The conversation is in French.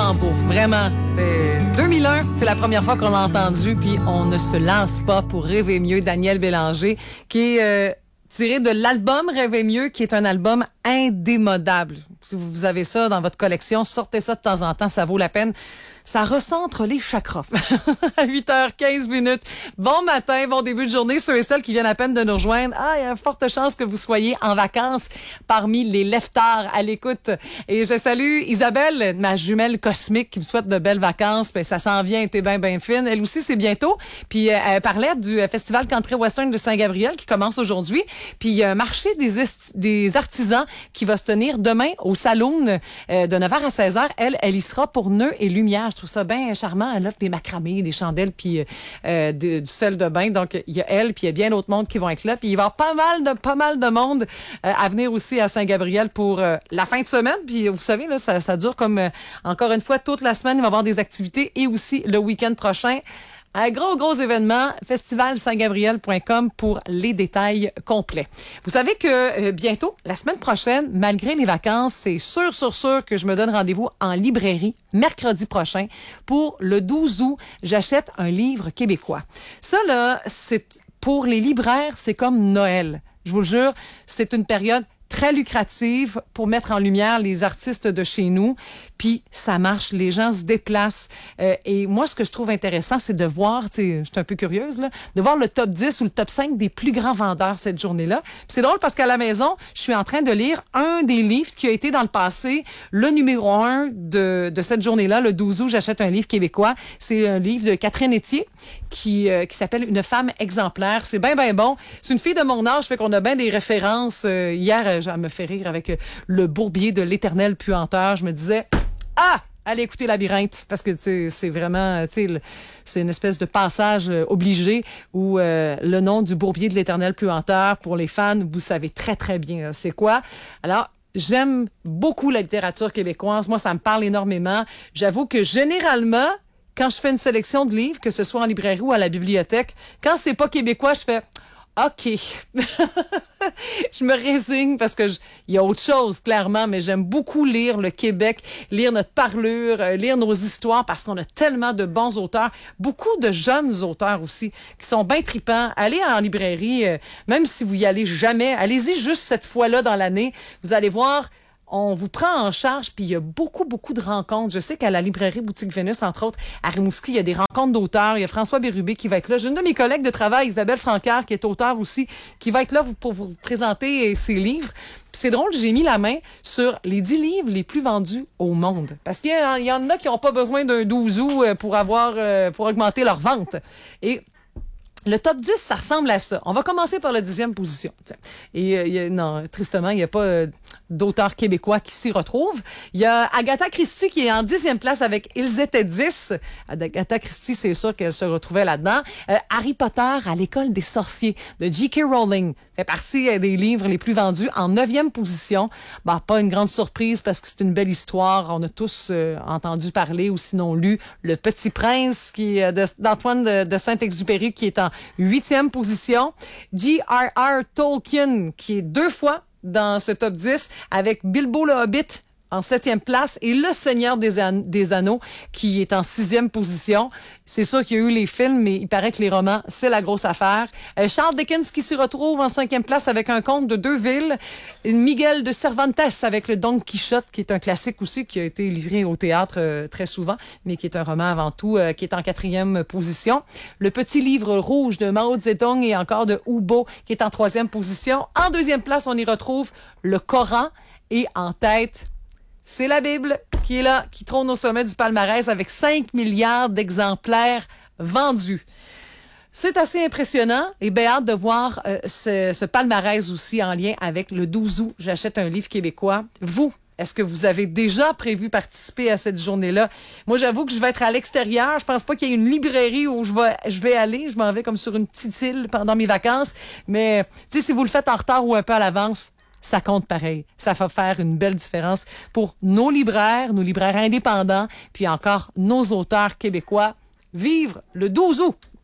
tellement beau, vraiment. 2001, c'est la première fois qu'on l'a entendu, puis on ne se lasse pas pour rêver mieux. Daniel Bélanger, qui est tiré de l'album Rêver mieux, qui est un album indémodable. Si vous avez ça dans votre collection, sortez ça de temps en temps, ça vaut la peine. Ça recentre les chakras. À 8h15. Bon matin, bon début de journée. Ceux et celles qui viennent à peine de nous rejoindre. Il y a une forte chance que vous soyez en vacances parmi les leftards à l'écoute. Et je salue Isabelle, ma jumelle cosmique, qui vous souhaite de belles vacances. Ben, ça s'en vient, t'es bien fine. Elle aussi, c'est bientôt. Puis elle parlait du Festival Country Western de Saint-Gabriel qui commence aujourd'hui. Puis il y a un marché des artisans qui va se tenir demain au Saloon de 9h à 16h. Elle y sera pour nœuds et lumière. Je trouve ça bien charmant. Elle offre des macramés, des chandelles, puis du sel de bain. Donc, il y a elle, puis il y a bien d'autres mondes qui vont être là. Puis il va y avoir pas mal de monde à venir aussi à Saint-Gabriel pour la fin de semaine. Puis vous savez, là, ça dure comme, encore une fois, toute la semaine. Il va y avoir des activités et aussi le week-end prochain. Un gros événement, festivalsaintgabriel.com pour les détails complets. Vous savez que bientôt, la semaine prochaine, malgré les vacances, c'est sûr que je me donne rendez-vous en librairie mercredi prochain pour le 12 août. J'achète un livre québécois. Ça, là, c'est pour les libraires, c'est comme Noël. Je vous le jure, c'est une période très lucrative pour mettre en lumière les artistes de chez nous. Puis ça marche, les gens se déplacent. Et moi, ce que je trouve intéressant, c'est de voir, tu sais, je suis un peu curieuse, là, de voir le top 10 ou le top 5 des plus grands vendeurs cette journée-là. Puis c'est drôle parce qu'à la maison, je suis en train de lire un des livres qui a été dans le passé le numéro 1 de cette journée-là, le 12 août, j'achète un livre québécois. C'est un livre de Catherine Etier qui s'appelle Une femme exemplaire. C'est bien bon. C'est une fille de mon âge, fait qu'on a bien des références. Hier, elle me fait rire avec le bourbier de l'Éternel puanteur. Je me disais, allez écouter Labyrinthe, parce que c'est vraiment, c'est une espèce de passage obligé où le nom du bourbier de l'Éternel puanteur, pour les fans, vous savez très bien c'est quoi. Alors, j'aime beaucoup la littérature québécoise. Moi, ça me parle énormément. J'avoue que généralement, quand je fais une sélection de livres, que ce soit en librairie ou à la bibliothèque, quand c'est pas québécois, je fais OK. Je me résigne parce que il y a autre chose, clairement, mais j'aime beaucoup lire le Québec, lire notre parlure, lire nos histoires parce qu'on a tellement de bons auteurs, beaucoup de jeunes auteurs aussi qui sont bien tripants. Allez en librairie, même si vous y allez jamais, allez-y juste cette fois-là dans l'année. Vous allez voir, on vous prend en charge, puis il y a beaucoup de rencontres. Je sais qu'à la librairie Boutique Vénus, entre autres, à Rimouski, il y a des rencontres d'auteurs. Il y a François Bérubé qui va être là. J'ai une de mes collègues de travail, Isabelle Francard, qui est auteure aussi, qui va être là pour vous présenter ses livres. Puis c'est drôle, j'ai mis la main sur les 10 livres les plus vendus au monde. Parce qu'il y en a qui n'ont pas besoin d'un 12 août pour augmenter leur vente. Et le top 10, ça ressemble à ça. On va commencer par la 10e position. Et non, tristement, il n'y a pas d'auteurs québécois qui s'y retrouvent. Il y a Agatha Christie qui est en 10e place avec Ils étaient 10. Agatha Christie, c'est sûr qu'elle se retrouvait là-dedans. Harry Potter à l'école des sorciers de J.K. Rowling fait partie des livres les plus vendus en 9e position. Bah, pas une grande surprise parce que c'est une belle histoire. On a tous entendu parler ou sinon lu Le Petit Prince d'Antoine de Saint-Exupéry qui est en 8e position. J.R.R. Tolkien qui est 2 fois dans ce top 10 avec Bilbo le Hobbit en 7e place et Le Seigneur des Anneaux qui est en 6e position. C'est sûr qu'il y a eu les films, mais il paraît que les romans, c'est la grosse affaire. Charles Dickens qui s'y retrouve en 5e place avec Un conte de 2 villes. Miguel de Cervantes avec le Don Quichotte qui est un classique aussi qui a été livré au théâtre très souvent, mais qui est un roman avant tout, qui est en 4e position. Le Petit Livre rouge de Mao Zedong et encore de Hubo qui est en 3e position. En 2e place, on y retrouve le Coran et en tête, c'est la Bible qui est là, qui trône au sommet du palmarès avec 5 milliards d'exemplaires vendus. C'est assez impressionnant et bien hâte de voir ce palmarès aussi en lien avec le 12 août. J'achète un livre québécois. Vous, est-ce que vous avez déjà prévu participer à cette journée-là? Moi, j'avoue que je vais être à l'extérieur. Je pense pas qu'il y ait une librairie où je vais aller. Je m'en vais comme sur une petite île pendant mes vacances. Mais, tu sais, si vous le faites en retard ou un peu à l'avance, ça compte pareil. Ça va faire une belle différence pour nos libraires indépendants, puis encore nos auteurs québécois. Vivre le 12 août!